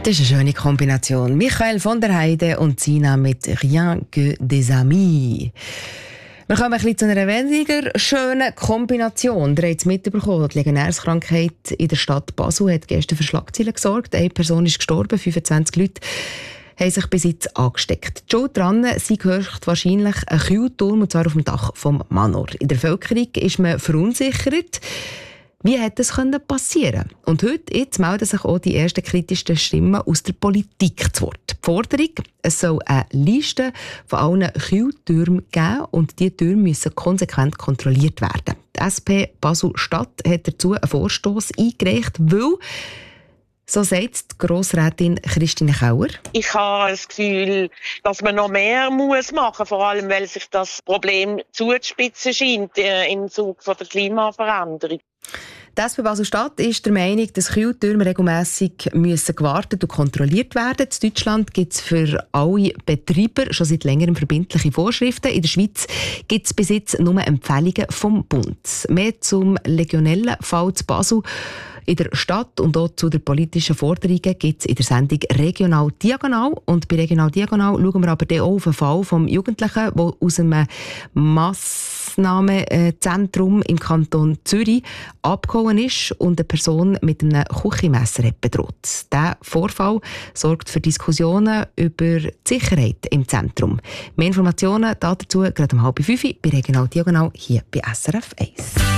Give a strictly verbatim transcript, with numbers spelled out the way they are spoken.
Das ist eine schöne Kombination. Michael von der Heide und Sina mit «Rien que des amis». Wir kommen ein bisschen zu einer weniger schönen Kombination. Ihr habt es mitbekommen, die Legionärskrankheit in der Stadt Basel hat gestern für Schlagzeilen gesorgt. Eine Person ist gestorben, fünfundzwanzig Leute haben sich bis jetzt angesteckt. Die Schuld daran sei höchstwahrscheinlich ein Kühlturm, und zwar auf dem Dach vom Manor. In der Bevölkerung ist man verunsichert. Wie hätte das passieren können? Und heute jetzt melden sich auch die ersten kritischen Stimmen aus der Politik zu Wort. Die Forderung, es soll eine Liste von allen Kühltürmen geben und diese Türme müssen konsequent kontrolliert werden. Die S P Basel-Stadt hat dazu einen Vorstoss eingereicht, weil, so sagt die Grossrätin Christine Kauer, ich habe das Gefühl, dass man noch mehr muss machen muss, vor allem weil sich das Problem zuzuspitzen scheint äh, im Zuge von der Klimaveränderung. Die S P Basel-Stadt ist der Meinung, dass Kühltürme regelmässig müssen gewartet und kontrolliert werden. In Deutschland gibt es für alle Betreiber schon seit längerem verbindliche Vorschriften. In der Schweiz gibt es bis jetzt nur Empfehlungen vom Bund. Mehr zum Legionellenfall zu Basel in der Stadt und auch zu den politischen Forderungen gibt es in der Sendung «Regional Diagonal». Und bei «Regional Diagonal» schauen wir aber dann auch auf den Fall des Jugendlichen, der aus einem Massnahmenzentrum im Kanton Zürich abgehauen ist und eine Person mit einem Küchenmesser hat bedroht. Dieser Vorfall sorgt für Diskussionen über die Sicherheit im Zentrum. Mehr Informationen dazu gerade um halb fünf bei «Regional Diagonal» hier bei S R F eins.